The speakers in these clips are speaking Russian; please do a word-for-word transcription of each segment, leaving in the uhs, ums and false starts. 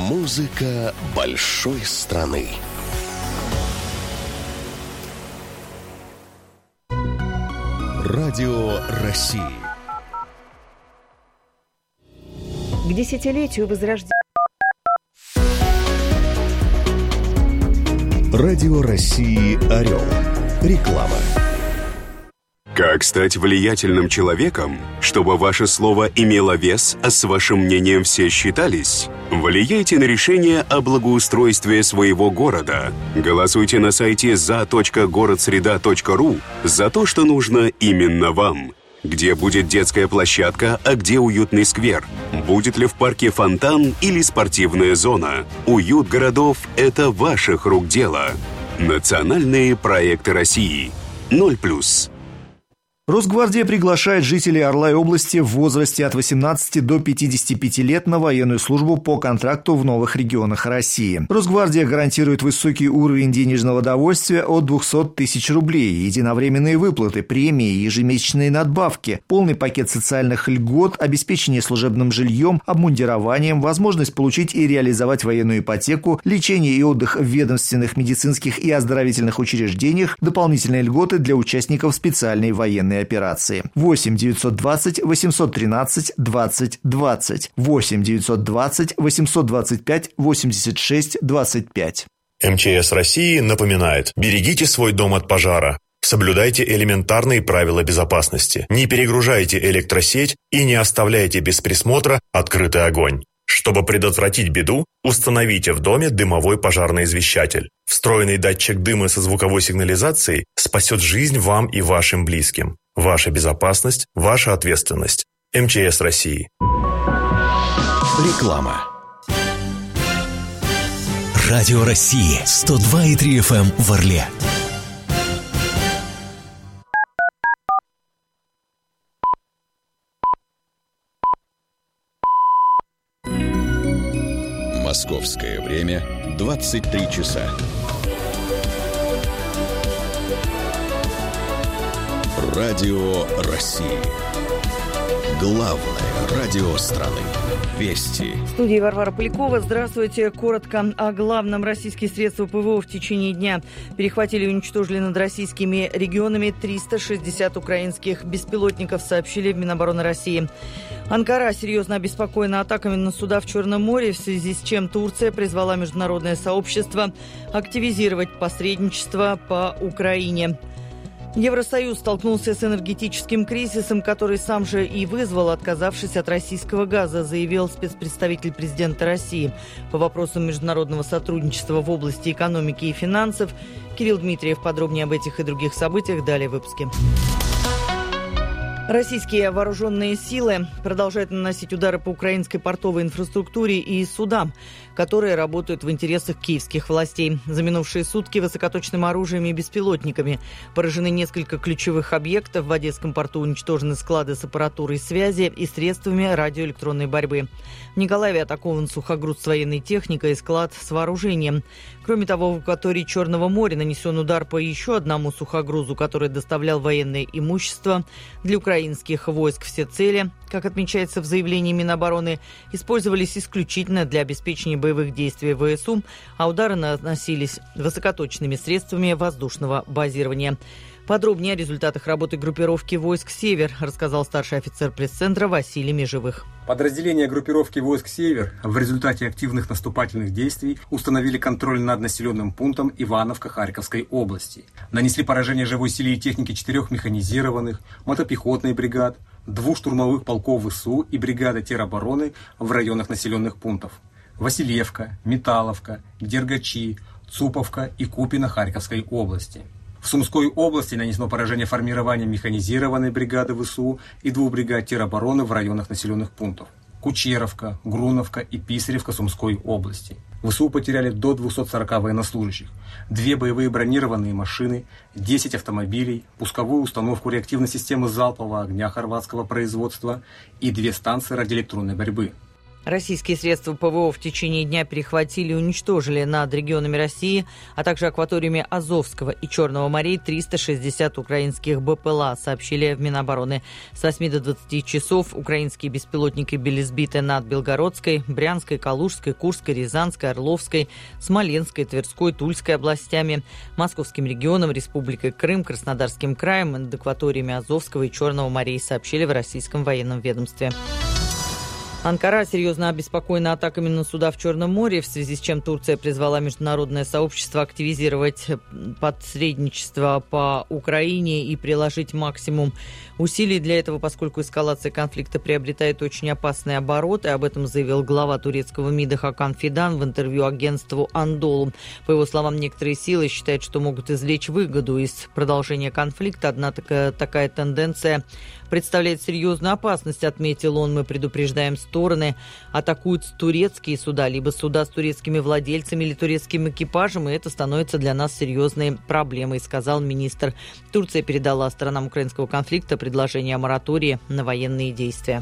Музыка большой страны. Радио России. К десятилетию возрождения. Радио России «Орел». Реклама. Как стать влиятельным человеком, чтобы ваше слово имело вес, а с вашим мнением все считались? Влияйте на решение о благоустройстве своего города. Голосуйте на сайте за точка городсреда точка ру за то, что нужно именно вам. Где будет детская площадка, а где уютный сквер? Будет ли в парке фонтан или спортивная зона? Уют городов – это ваших рук дело. Национальные проекты России. ноль плюс. Росгвардия приглашает жителей Орла и области в возрасте от восемнадцати до пятидесяти пяти лет на военную службу по контракту в новых регионах России. Росгвардия гарантирует высокий уровень денежного довольствия от двухсот тысяч рублей, единовременные выплаты, премии, ежемесячные надбавки, полный пакет социальных льгот, обеспечение служебным жильем, обмундированием, возможность получить и реализовать военную ипотеку, лечение и отдых в ведомственных, медицинских и оздоровительных учреждениях, дополнительные льготы для участников специальной военной операции. восемь девятьсот двадцать восемьсот тринадцать двадцать двадцать. восемь девятьсот двадцать восемьсот двадцать пять восемьдесят шесть двадцать пять. эм че эс России напоминает: берегите свой дом от пожара. Соблюдайте элементарные правила безопасности. Не перегружайте электросеть и не оставляйте без присмотра открытый огонь. Чтобы предотвратить беду, установите в доме дымовой пожарный извещатель. Встроенный датчик дыма со звуковой сигнализацией спасет жизнь вам и вашим близким. Ваша безопасность – ваша ответственность. эм че эс России. Реклама. Радио России. сто два и три эф эм в Орле. Московское время двадцать три часа. Радио России. Главное радио страны. Вести. В студии Варвара Полякова. Здравствуйте. Коротко о главном. Российские средства ПВО в течение дня перехватили и уничтожили над российскими регионами триста шестьдесят украинских беспилотников, сообщили в Минобороны России. Анкара серьезно обеспокоена атаками на суда в Черном море, в связи с чем Турция призвала международное сообщество активизировать посредничество по Украине. Евросоюз столкнулся с энергетическим кризисом, который сам же и вызвал, отказавшись от российского газа, заявил спецпредставитель президента России по вопросам международного сотрудничества в области экономики и финансов. Кирилл Дмитриев. Подробнее об этих и других событиях далее в выпуске. Российские вооруженные силы продолжают наносить удары по украинской портовой инфраструктуре и судам, которые работают в интересах киевских властей. За минувшие сутки высокоточным оружием и беспилотниками поражены несколько ключевых объектов. В Одесском порту уничтожены склады с аппаратурой связи и средствами радиоэлектронной борьбы. В Николаеве атакован сухогруз с военной техникой и склад с вооружением. Кроме того, в акватории Черного моря нанесен удар по еще одному сухогрузу, который доставлял военное имущество для украинских войск. Все цели, как отмечается в заявлении Минобороны, использовались исключительно для обеспечения боевых действий ВСУ, а удары наносились высокоточными средствами воздушного базирования. Подробнее о результатах работы группировки войск «Север» рассказал старший офицер пресс-центра Василий Межевых. Подразделения группировки войск «Север» в результате активных наступательных действий установили контроль над населенным пунктом Ивановка Харьковской области. Нанесли поражение живой силе и технике четырех механизированных, мотопехотных бригад, двух штурмовых полков ВСУ и бригады теробороны в районах населенных пунктов Васильевка, Металловка, Дергачи, Цуповка и Купино Харьковской области. В Сумской области нанесено поражение формированием механизированной бригады ВСУ и двух бригад теробороны в районах населенных пунктов Кучеровка, Груновка и Писаревка Сумской области. ВСУ потеряли до двухсот сорока военнослужащих, две боевые бронированные машины, десять автомобилей, пусковую установку реактивной системы залпового огня хорватского производства и две станции радиоэлектронной борьбы. Российские средства ПВО в течение дня перехватили и уничтожили над регионами России, а также акваториями Азовского и Черного морей триста шестьдесят украинских БПЛА, сообщили в Минобороны. С восьми до двадцати часов украинские беспилотники были сбиты над Белгородской, Брянской, Калужской, Курской, Рязанской, Орловской, Смоленской, Тверской, Тульской областями, Московским регионом, Республикой Крым, Краснодарским краем, над акваториями Азовского и Черного морей, сообщили в российском военном ведомстве. Анкара серьезно обеспокоена атаками на суда в Черном море, в связи с чем Турция призвала международное сообщество активизировать посредничество по Украине и приложить максимум усилий для этого, поскольку эскалация конфликта приобретает очень опасные обороты. Об этом заявил глава турецкого МИДа Хакан Фидан в интервью агентству Андолу. По его словам, некоторые силы считают, что могут извлечь выгоду из продолжения конфликта, однако такая тенденция представляет серьезную опасность, отметил он. Мы предупреждаем стороны, атакуют турецкие суда, либо суда с турецкими владельцами или турецким экипажем, и это становится для нас серьезной проблемой, сказал министр. Турция передала сторонам украинского конфликта предложение о моратории на военные действия.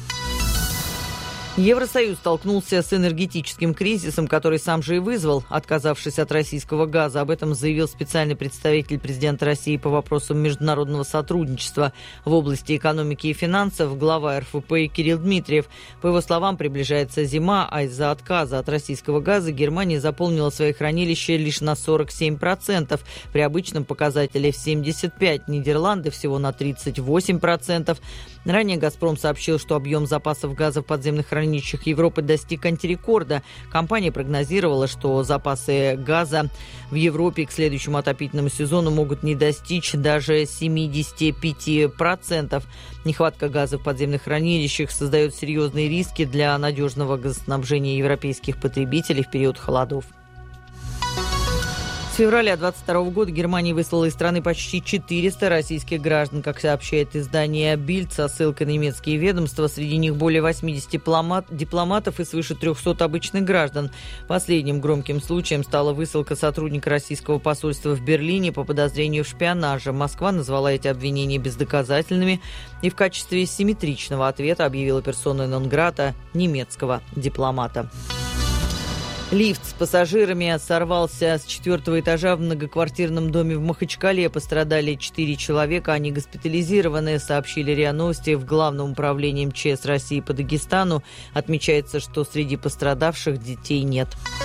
Евросоюз столкнулся с энергетическим кризисом, который сам же и вызвал, отказавшись от российского газа. Об этом заявил специальный представитель президента России по вопросам международного сотрудничества в области экономики и финансов, глава эр эф пэ Кирилл Дмитриев. По его словам, приближается зима, а из-за отказа от российского газа Германия заполнила свои хранилища лишь на сорок семь процентов, при обычном показателе в семьдесят пять процентов, Нидерланды всего на тридцать восемь процентов. Ранее «Газпром» сообщил, что объем запасов газа в подземных хранилищах Европы достиг антирекорда. Компания прогнозировала, что запасы газа в Европе к следующему отопительному сезону могут не достичь даже семьдесят пять процентов. Нехватка газа в подземных хранилищах создает серьезные риски для надежного газоснабжения европейских потребителей в период холодов. С февраля две тысячи двадцать второго года Германия выслала из страны почти четыреста российских граждан, как сообщает издание «Бильд» со ссылкой на немецкие ведомства. Среди них более восьмидесяти дипломатов и свыше трехсот обычных граждан. Последним громким случаем стала высылка сотрудника российского посольства в Берлине по подозрению в шпионаже. Москва назвала эти обвинения бездоказательными и в качестве симметричного ответа объявила персоной нон-грата немецкого дипломата. Лифт с пассажирами сорвался с четвертого этажа в многоквартирном доме в Махачкале. Пострадали четыре человека, они госпитализированы, сообщили РИА Новости в Главном управлении эм че эс России по Дагестану. Отмечается, что среди пострадавших детей нет.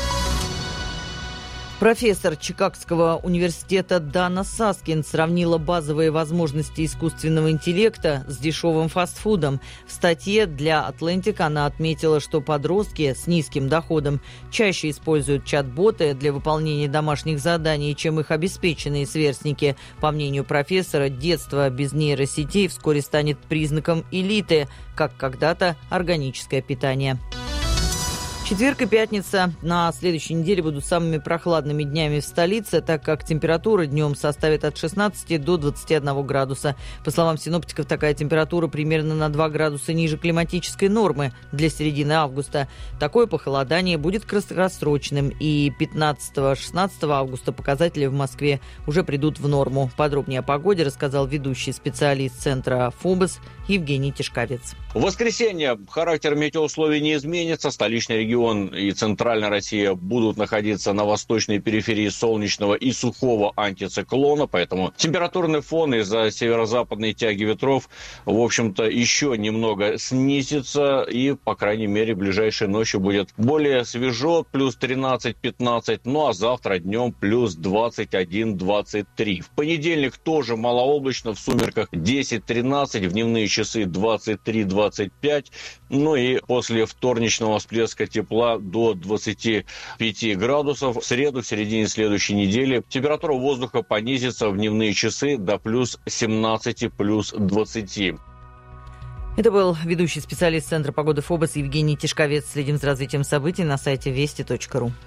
Профессор Чикагского университета Дана Саскин сравнила базовые возможности искусственного интеллекта с дешевым фастфудом. В статье для Atlantic она отметила, что подростки с низким доходом чаще используют чат-боты для выполнения домашних заданий, чем их обеспеченные сверстники. По мнению профессора, детство без нейросетей вскоре станет признаком элиты, как когда-то органическое питание. Четверг и пятница на следующей неделе будут самыми прохладными днями в столице, так как температура днем составит от шестнадцати до двадцати одного градуса. По словам синоптиков, такая температура примерно на два градуса ниже климатической нормы для середины августа. Такое похолодание будет краткосрочным, и пятнадцатого-шестнадцатого августа показатели в Москве уже придут в норму. Подробнее о погоде рассказал ведущий специалист центра ФОБОС Евгений Тишковец. В воскресенье характер метеоусловий не изменится. Столичный регион и центральная Россия будут находиться на восточной периферии солнечного и сухого антициклона, поэтому температурный фон из-за северо-западной тяги ветров, в общем-то, еще немного снизится, и, по крайней мере, ближайшей ночью будет более свежо, плюс тринадцать-пятнадцать, ну а завтра днем плюс двадцать один - двадцать три. В понедельник тоже малооблачно, в сумерках десять-тринадцать, в дневные часы двадцать три - двадцать пять, ну и после вторничного всплеска тепла до двадцати пяти градусов. В среду, в середине следующей недели, температура воздуха понизится в дневные часы до плюс семнадцати, плюс двадцати. Это был ведущий специалист Центра погоды ФОБОС Евгений Тишковец. Следим за развитием событий на сайте вести точка ру.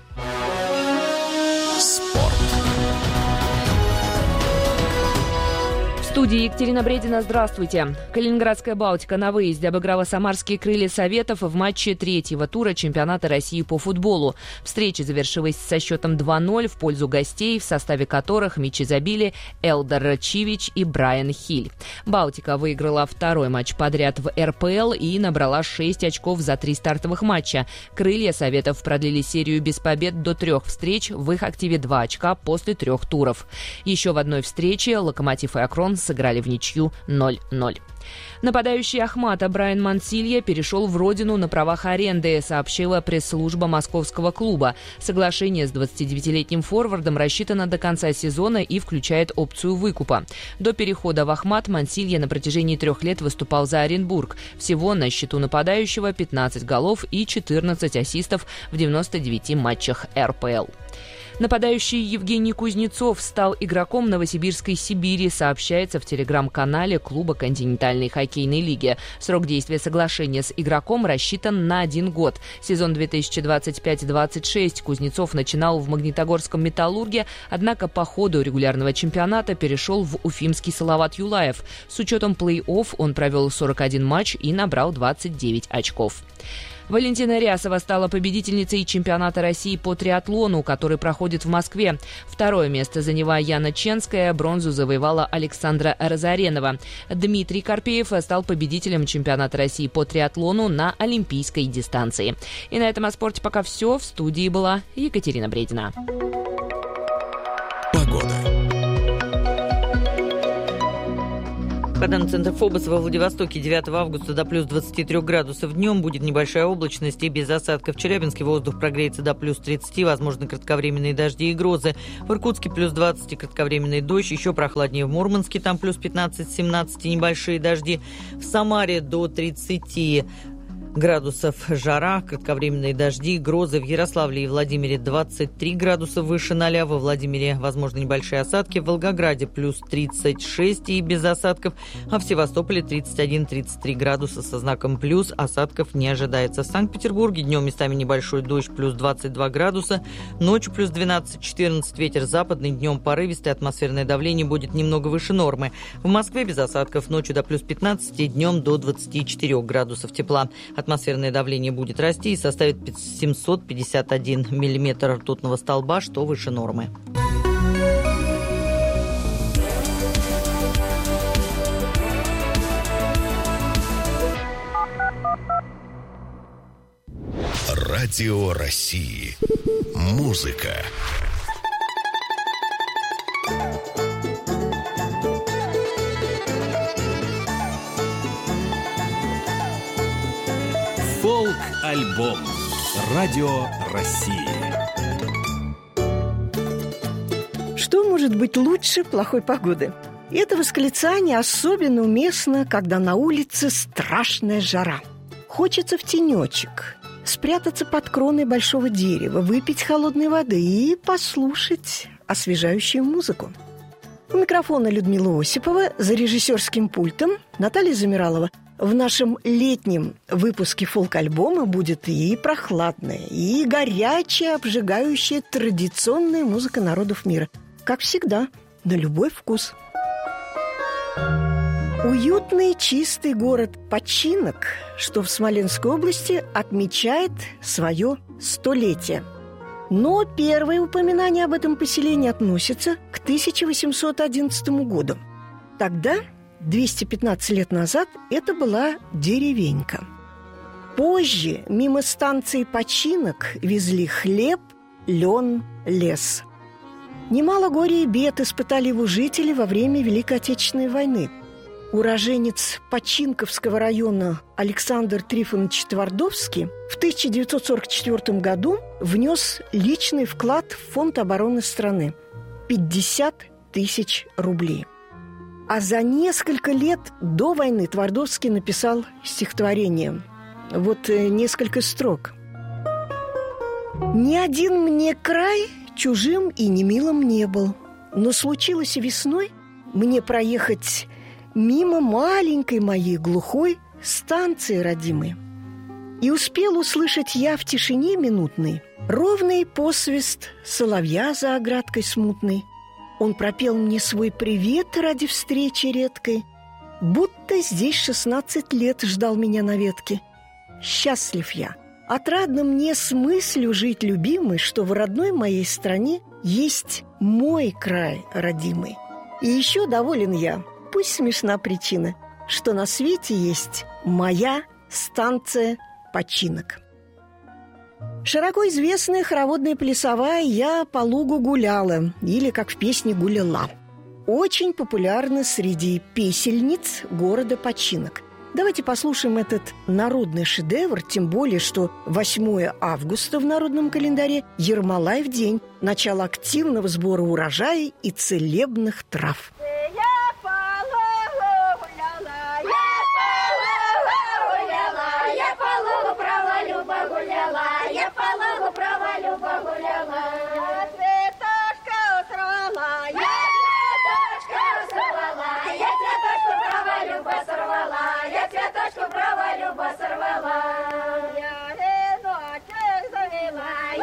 В студии Екатерина Бредина. Здравствуйте. Калининградская «Балтика» на выезде обыграла самарские «Крылья Советов» в матче третьего тура чемпионата России по футболу. Встреча завершилась со счетом два ноль в пользу гостей, в составе которых мячи забили Элдар Чивич и Брайан Хиль. «Балтика» выиграла второй матч подряд в эр пэ эл и набрала шесть очков за три стартовых матча. «Крылья Советов» продлили серию без побед до трех встреч, в их активе два очка после трех туров. Еще в одной встрече «Локомотив» и «Акрон» сыграли в ничью ноль ноль. Нападающий Ахмата Брайан Мансилья перешел в родину на правах аренды, сообщила пресс-служба московского клуба. Соглашение с двадцатидевятилетним форвардом рассчитано до конца сезона и включает опцию выкупа. До перехода в Ахмат Мансилья на протяжении трех лет выступал за Оренбург. Всего на счету нападающего пятнадцать голов и четырнадцать ассистов в девяноста девяти матчах эр пэ эл. Нападающий Евгений Кузнецов стал игроком новосибирской «Сибири», сообщается в телеграм-канале клуба континентальной хоккейной лиги. Срок действия соглашения с игроком рассчитан на один год. Сезон две тысячи двадцать пять двадцать шесть Кузнецов начинал в Магнитогорском «Металлурге», однако по ходу регулярного чемпионата перешел в уфимский «Салават Юлаев». С учетом плей-офф он провел сорок один матч и набрал двадцать девять очков. Валентина Рясова стала победительницей чемпионата России по триатлону, который проходит в Москве. Второе место заняла Яна Ченская, бронзу завоевала Александра Разоренова. Дмитрий Карпеев стал победителем чемпионата России по триатлону на олимпийской дистанции. И на этом о спорте пока все. В студии была Екатерина Бредина. Погода. По данным Центра ФОБОС, во Владивостоке девятого августа до плюс двадцати трёх градусов днем, будет небольшая облачность и без осадков. В Челябинске воздух прогреется до плюс тридцати, возможны кратковременные дожди и грозы. В Иркутске плюс двадцать, кратковременный дождь, еще прохладнее в Мурманске, там плюс пятнадцать-семнадцать, небольшие дожди. В Самаре до тридцати градусов жара, кратковременные дожди, грозы. В Ярославле и Владимире двадцать три градуса выше ноля, во Владимире возможны небольшие осадки, в Волгограде плюс тридцать шесть и без осадков, а в Севастополе тридцать один - тридцать три градуса со знаком плюс, осадков не ожидается. В Санкт-Петербурге днем местами небольшой дождь, плюс двадцать два градуса, ночью плюс двенадцать - четырнадцать, ветер западный, днем порывистый, атмосферное давление будет немного выше нормы. В Москве без осадков, ночью до плюс пятнадцати, днем до двадцати четырёх градусов тепла. Атмосферное давление будет расти и составит семьсот пятьдесят один миллиметр ртутного столба, что выше нормы. Радио России. Музыка. Фолк-альбом. Радио России. Что может быть лучше плохой погоды? Это восклицание особенно уместно, когда на улице страшная жара. Хочется в тенечек, спрятаться под кроной большого дерева, выпить холодной воды и послушать освежающую музыку. У микрофона Людмила Осипова, за режиссерским пультом Наталья Замиралова. В нашем летнем выпуске фолк-альбома будет и прохладная, и горячая, обжигающая традиционная музыка народов мира. Как всегда, на любой вкус. Уютный, чистый город Починок, что в Смоленской области, отмечает свое столетие. Но первое упоминание об этом поселении относится к тысяча восемьсот одиннадцатому году. Тогда, двести пятнадцать лет назад, это была деревенька. Позже мимо станции Починок везли хлеб, лен, лес. Немало горя и бед испытали его жители во время Великой Отечественной войны. Уроженец Починковского района Александр Трифонович Твардовский в тысяча девятьсот сорок четвёртом году внес личный вклад в фонд обороны страны – пятьдесят тысяч рублей. А за несколько лет до войны Твардовский написал стихотворение. Вот несколько строк. «Ни один мне край чужим и немилым не был, но случилось весной мне проехать мимо маленькой моей глухой станции родимой. И успел услышать я в тишине минутной ровный посвист соловья за оградкой смутной, Он пропел мне свой привет ради встречи редкой, будто здесь шестнадцать лет ждал меня на ветке. Счастлив я, отрадно мне с мыслью жить, любимый, что в родной моей стране есть мой край родимый. И еще доволен я, пусть смешна причина, что на свете есть моя станция починок. Широко известная хороводная плясовая «Я по лугу гуляла» или, как в песне, «гуляла». Очень популярна среди песельниц города починок. Давайте послушаем этот народный шедевр, тем более, что восьмое августа в народном календаре – Ермолаев день, начало активного сбора урожая и целебных трав.